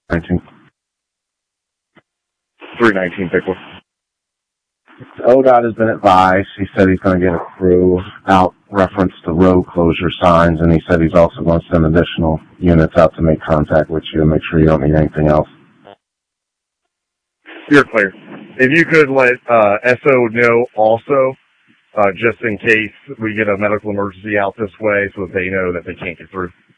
19. 319 Pickle. ODOT has been advised. He said he's going to get a crew out, reference the road closure signs, and he said he's also going to send additional units out to make contact with you and make sure you don't need anything else. You're clear. If you could let SO know also, just in case we get a medical emergency out this way so that they know that they can't get through.